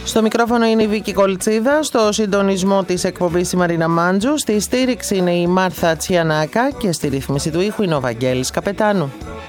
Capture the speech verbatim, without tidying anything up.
Στο μικρόφωνο είναι η Βίκη Κολτσίδα, στο συντονισμό της εκπομπής η Μαρίνα Μάντζου, στη στήριξη είναι η Μάρθα Τσιανάκα και στη ρύθμιση του ήχου είναι ο Βαγγέλης Καπετάνου.